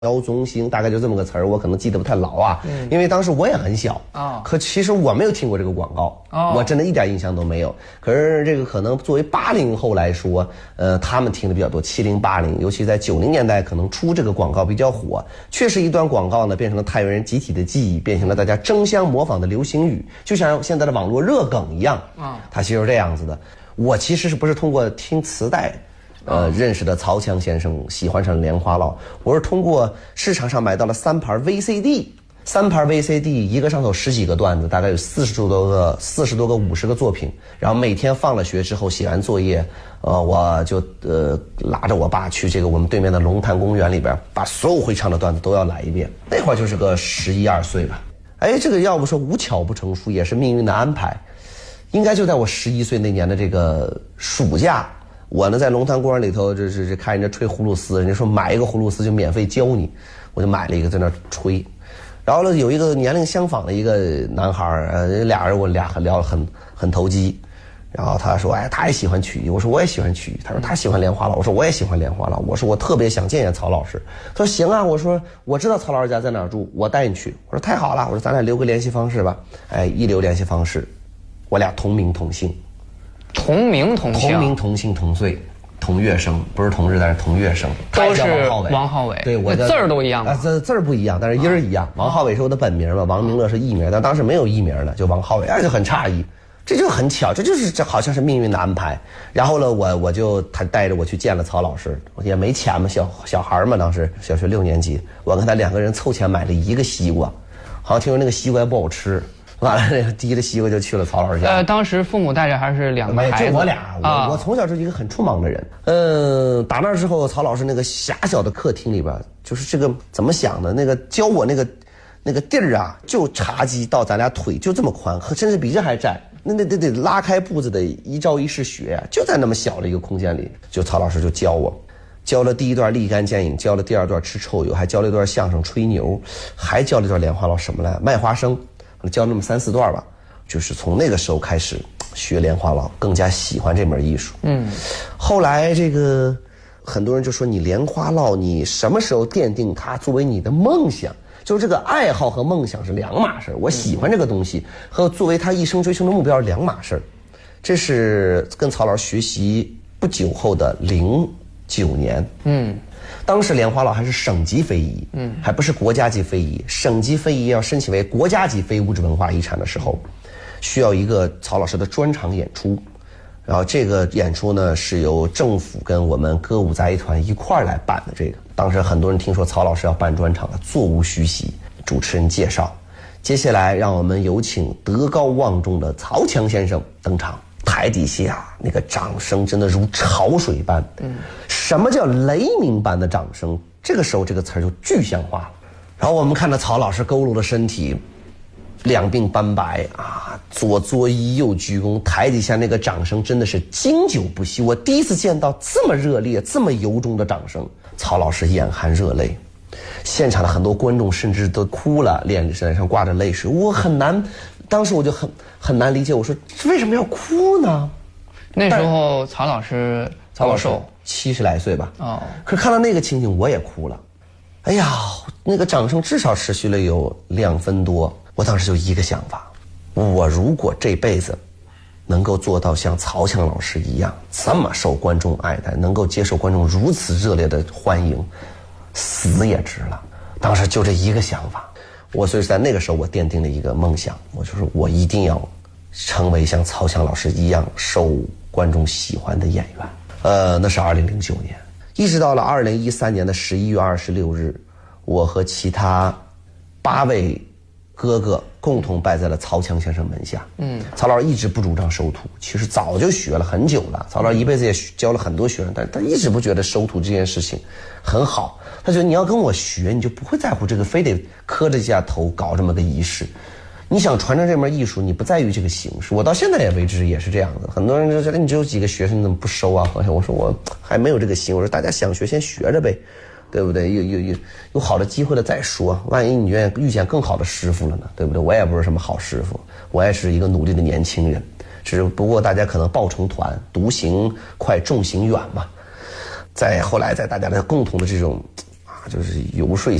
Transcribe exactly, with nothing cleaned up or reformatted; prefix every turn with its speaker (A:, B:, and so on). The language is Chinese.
A: 腰中心，大概就这么个词儿，我可能记得不太牢啊，嗯、因为当时我也很小啊、哦，可其实我没有听过这个广告，哦、我真的一点印象都没有。可是这个可能作为八零后来说，呃，他们听的比较多，七零八零，尤其在九零年代，可能出这个广告比较火，确实一段广告呢变成了太原人集体的记忆，变成了大家争相模仿的流行语，就像现在的网络热梗一样啊，它其实是这样子的。我其实是不是通过听磁带？呃，认识的曹强先生，喜欢上莲花落。我是通过市场上买到了三盘 V C D， 三盘 V C D， 一个上头十几个段子，大概有四十多个、四十多个、五十个作品。然后每天放了学之后，写完作业，呃，我就呃拉着我爸去这个我们对面的龙潭公园里边，把所有会唱的段子都要来一遍。那会儿就是个十一二岁吧。哎，这个要不说无巧不成书，也是命运的安排。应该就在我十一岁那年的这个暑假。我呢，在龙潭公园里头，这这这看人家吹葫芦丝，人家说买一个葫芦丝就免费教你，我就买了一个在那吹。然后呢，有一个年龄相仿的一个男孩，呃，俩人我俩聊得很很投机。然后他说，哎，他也喜欢曲艺，我说我也喜欢曲艺。他说他喜欢莲花落，我说我也喜欢莲花落。我说我特别想见见曹老师。他说行啊，我说我知道曹老师家在哪儿住，我带你去。我说太好了，我说咱俩留个联系方式吧。哎，一留联系方式，我俩同名同姓。
B: 同名同姓，
A: 同名同姓同岁，同月生，不是同日，但是同月生，
B: 都是王浩伟。
A: 对，我
B: 字儿都一样啊，
A: 字字儿不一样，但是音儿一样。王浩伟是我的本名嘛，王明乐是艺名，但当时没有艺名的，就王浩伟，哎，就很诧异，这就很巧，这就是这好像是命运的安排。然后呢，我我就他带着我去见了曹老师，也没钱嘛，小小孩嘛，当时小学六年级，我跟他两个人凑钱买了一个西瓜，好像听说那个西瓜也不好吃。完了，那个提着西瓜就去了曹老师家。
B: 呃，当时父母带着还是两个孩子，
A: 就我俩，我、啊、我从小就是一个很出忙的人。嗯，打那之后，曹老师那个狭小的客厅里边，就是这个怎么想的？那个教我那个那个地儿啊，就茶几到咱俩腿就这么宽，甚至比这还窄。那那得得拉开步子的一朝一夕学啊，就在那么小的一个空间里，就曹老师就教我。教了第一段立竿见影，教了第二段吃臭鼬，还教了一段相声吹牛，还教了一段莲花落什么来卖花生。教那么三四段吧，就是从那个时候开始学莲花落，更加喜欢这门艺术。嗯，后来这个很多人就说你莲花落，你什么时候奠定它作为你的梦想？就是这个爱好和梦想是两码事，我喜欢这个东西和作为他一生追求的目标是两码事。这是跟曹老师学习不久后的零九年。嗯。当时莲花落还是省级非遗，嗯，还不是国家级非遗。省级非遗要申请为国家级非物质文化遗产的时候，需要一个曹老师的专场演出。然后这个演出呢，是由政府跟我们歌舞杂艺团一块儿来办的。这个当时很多人听说曹老师要办专场了，座无虚席。主持人介绍，接下来让我们有请德高望重的曹强先生登场。台底下那个掌声真的如潮水般，嗯，什么叫雷鸣般的掌声？这个时候这个词儿就具象化了。然后我们看到曹老师佝偻的身体，两鬓斑白啊，左作揖右鞠躬，台底下那个掌声真的是经久不息。我第一次见到这么热烈、这么由衷的掌声。曹老师眼含热泪，现场的很多观众甚至都哭了，脸上挂着泪水。我很难。当时我就很很难理解，我说为什么要哭呢？
B: 那时候曹老师
A: 曹老师七十来岁吧，哦，可是看到那个情景我也哭了。哎呀，那个掌声至少持续了有两分多，我当时就一个想法：我如果这辈子能够做到像曹强老师一样，这么受观众爱戴，能够接受观众如此热烈的欢迎，死也值了。当时就这一个想法。我所以在那个时候我奠定了一个梦想，我就是我一定要成为像曹强老师一样受观众喜欢的演员。呃，那是二零零九年，一直到了二零一三年的十一月二十六日，我和其他八位哥哥共同拜在了曹强先生门下。嗯，曹老师一直不主张收徒，其实早就学了很久了。曹老师一辈子也教了很多学生，但他一直不觉得收徒这件事情很好。他觉得你要跟我学，你就不会在乎这个，非得磕着一下头搞这么个仪式。你想传承这门艺术，你不在于这个形式。我到现在也为止也是这样的。很多人就觉得你只有几个学生，你怎么不收啊？好像我说我还没有这个心。我说大家想学先学着呗，对不对？有有有有好的机会了再说，万一你愿意遇见更好的师傅了呢？对不对？我也不是什么好师傅，我也是一个努力的年轻人，只不过大家可能抱成团，独行快，众行远嘛。再后来，在大家的共同的这种就是游说